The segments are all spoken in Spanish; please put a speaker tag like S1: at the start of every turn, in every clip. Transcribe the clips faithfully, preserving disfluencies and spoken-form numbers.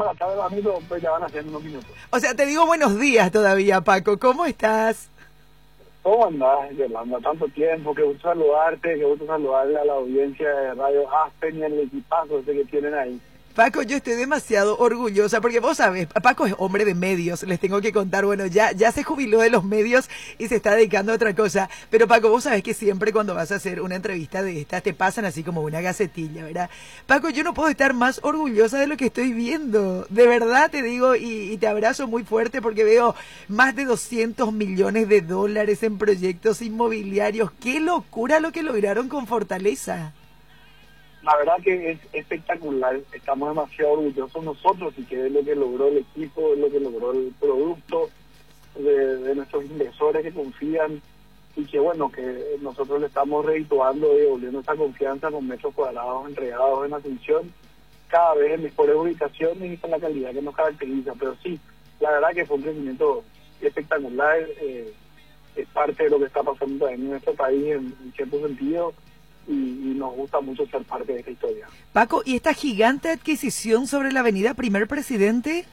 S1: para acá del amigo, pues ya van a ser unos minutos.
S2: O sea, te digo buenos días todavía, Paco. ¿Cómo estás?
S1: ¿Cómo andás, Yolanda? Tanto tiempo, qué gusto saludarte, qué gusto saludarle a la audiencia de Radio Aspen y el equipazo ese que tienen ahí.
S2: Paco, yo estoy demasiado orgullosa porque vos sabés, Paco es hombre de medios, les tengo que contar, bueno, ya ya se jubiló de los medios y se está dedicando a otra cosa, pero Paco, vos sabés que siempre cuando vas a hacer una entrevista de estas te pasan así como una gacetilla, ¿verdad? Paco, yo no puedo estar más orgullosa de lo que estoy viendo, de verdad te digo, y, y te abrazo muy fuerte porque veo más de doscientos millones de dólares en proyectos inmobiliarios. ¡Qué locura lo que lograron con Fortaleza!
S1: La verdad que es espectacular, estamos demasiado orgullosos nosotros y que es lo que logró el equipo, es lo que logró el producto de, de nuestros inversores que confían y que bueno, que nosotros le estamos redituando y devolviendo esa confianza con metros cuadrados entregados en Asunción, cada vez en mejores ubicaciones y con la calidad que nos caracteriza, pero sí, la verdad que fue un crecimiento espectacular, eh, es parte de lo que está pasando en nuestro país en, en cierto sentido. Y, y nos gusta mucho ser parte de esta historia.
S2: Paco, ¿y esta gigante adquisición sobre la avenida Primer Presidente?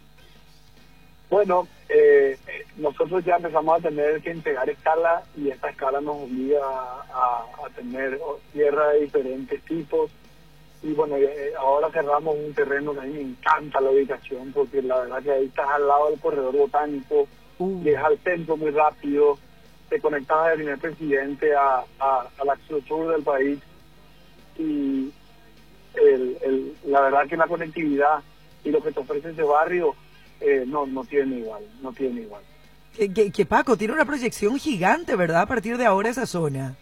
S1: Bueno, eh, nosotros ya empezamos a tener que entregar escala y esta escala nos obliga a, a tener tierra de diferentes tipos y bueno, eh, ahora cerramos un terreno que a mí me encanta la ubicación porque la verdad que ahí estás al lado del corredor botánico, uh. llegas al centro muy rápido, te conectas del Primer Presidente a, a, a la sur del país y el, el, la verdad que la conectividad y lo que te ofrece ese barrio eh, no no tiene igual, no tiene igual.
S2: Que, que, que Paco, tiene una proyección gigante, ¿verdad? A partir de ahora esa zona.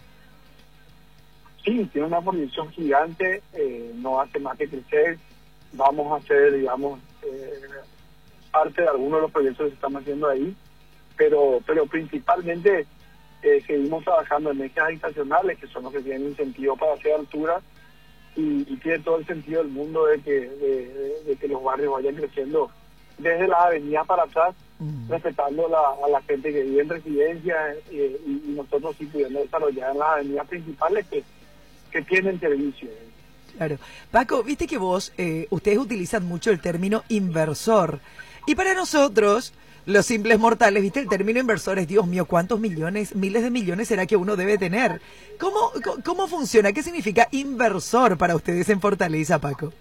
S1: Sí, tiene una proyección gigante, eh, no hace más que crecer, vamos a hacer, digamos, eh, parte de algunos de los proyectos que se están haciendo ahí, pero pero principalmente eh, seguimos trabajando en ejes habitacionales que son los que tienen incentivo para hacer altura y, y tiene todo el sentido del mundo de que de, de, de que los barrios vayan creciendo desde las avenidas para atrás, mm. respetando la, a la gente que vive en residencia eh, y, y nosotros sí pudiendo desarrollar en las avenidas principales que, que tienen servicio.
S2: Claro. Paco, viste que vos, eh, ustedes utilizan mucho el término inversor y para nosotros los simples mortales, viste, el término inversores, Dios mío, ¿cuántos millones, miles de millones será que uno debe tener? ¿Cómo, cómo funciona? ¿Qué significa inversor para ustedes en Fortaleza, Paco?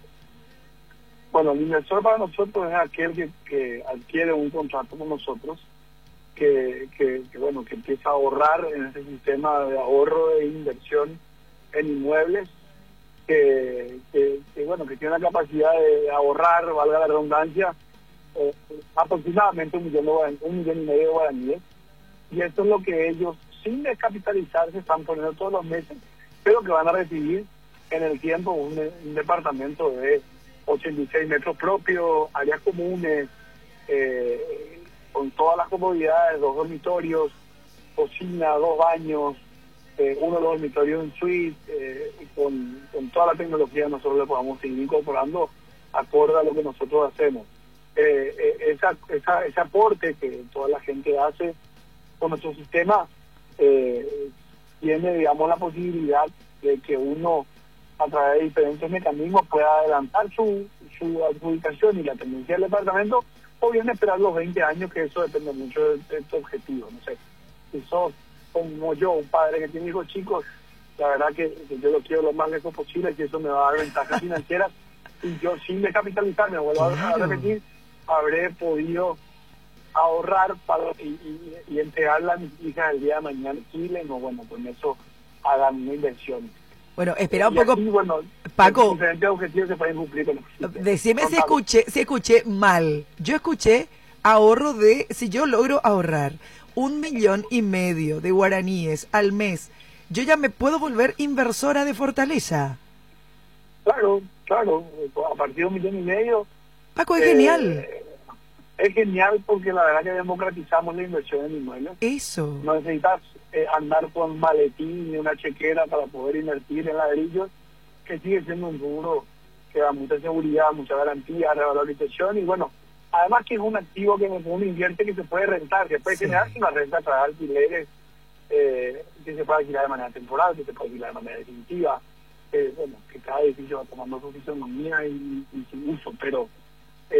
S1: Bueno, el inversor para nosotros es aquel que, que adquiere un contrato con nosotros, que, que, que, bueno, que empieza a ahorrar en ese sistema de ahorro e inversión en inmuebles, que, que, que bueno, que tiene la capacidad de ahorrar, valga la redundancia, Eh, aproximadamente un millón, de guaraní, un millón y medio de guaraníes y esto es lo que ellos sin descapitalizarse están poniendo todos los meses, pero que van a recibir en el tiempo un, un departamento de ochenta y seis metros propios, áreas comunes, eh, con todas las comodidades, dos dormitorios, cocina, dos baños, eh, uno de los dormitorios en suite, eh, con, con toda la tecnología nosotros le podamos seguir incorporando acorde a lo que nosotros hacemos. Eh, eh, esa, esa, ese aporte que toda la gente hace con nuestro sistema eh, tiene, digamos, la posibilidad de que uno a través de diferentes mecanismos pueda adelantar su, su adjudicación y la tendencia del departamento o bien esperar los veinte años, que eso depende mucho de, de tu objetivo. No sé, si sos como yo, un padre que tiene hijos chicos, la verdad que, que yo lo quiero lo más lejos posible, que eso me va a dar ventajas financieras y yo sin descapitalizarme, vuelvo a repetir, habré podido ahorrar para y, y, y entregarle a mis hijas el día de mañana Chile, no, bueno, con eso hagan una inversión.
S2: Bueno, espera un
S1: y
S2: poco,
S1: aquí, bueno,
S2: Paco,
S1: diferentes objetivos se pueden cumplir con los
S2: decime si escuché, si escuché mal. Yo escuché ahorro de, si yo logro ahorrar un millón y medio de guaraníes al mes, yo ya me puedo volver inversora de Fortaleza.
S1: Claro, claro, a partir de un millón y medio.
S2: Paco, es
S1: eh,
S2: genial.
S1: Es genial porque la verdad que democratizamos la inversión en inmuebles.
S2: Eso.
S1: No necesitas eh, andar con maletín ni una chequera para poder invertir en ladrillos, que sigue siendo un rubro que da mucha seguridad, mucha garantía, revalorización y bueno, además que es un activo que uno invierte que se puede rentar, que puede sí. generarse una renta a través de alquileres, eh, que se puede alquilar de manera temporal, que se puede alquilar de manera definitiva. Eh, bueno, que cada edificio va tomando su fisonomía y, y su uso, pero